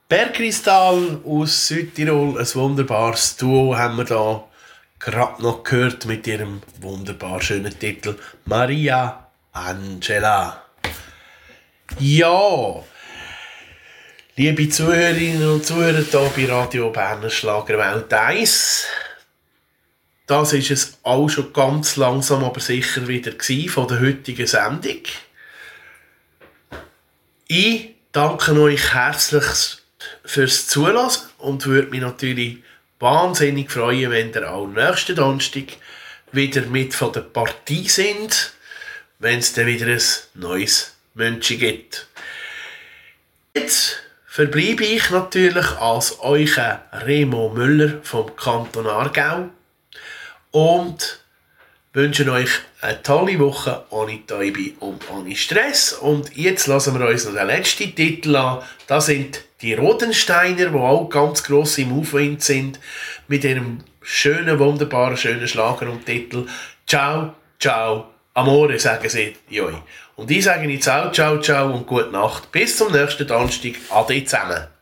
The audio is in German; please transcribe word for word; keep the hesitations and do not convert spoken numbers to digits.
Bergkristall aus Südtirol, ein wunderbares Duo haben wir da gerade noch gehört mit ihrem wunderbar schönen Titel Maria Angela. Ja, liebe Zuhörerinnen und Zuhörer hier bei Radio Berner Schlagerwelt eins. Das ist es auch schon ganz langsam, aber sicher wieder gewesen von der heutigen Sendung. Ich danke euch herzlich fürs Zuhören und würde mich natürlich wahnsinnig freuen, wenn ihr auch nächsten Donnerstag wieder mit von der Partie sind, wenn es dann wieder ein neues München gibt. Jetzt verbleibe ich natürlich als euch Remo Müller vom Kanton Aargau und wünsche euch eine tolle Woche ohne Täubi und ohne Stress. Und jetzt lassen wir uns noch den letzten Titel an. Das sind die Rodensteiner, die auch ganz gross im Aufwind sind, mit ihrem schönen, wunderbaren, schönen Schlager und Titel «Ciao, ciao, amore», sagen sie euch. Und ich sage jetzt auch «Ciao, ciao» und gute Nacht. Bis zum nächsten Donnerstag. Ade zusammen.